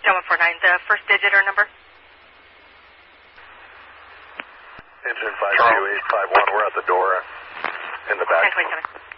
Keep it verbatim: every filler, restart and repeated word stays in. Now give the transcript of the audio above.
one four nine, the first digit or number? Engine five two eight five one, we're at the door in the back. ten twenty-seven.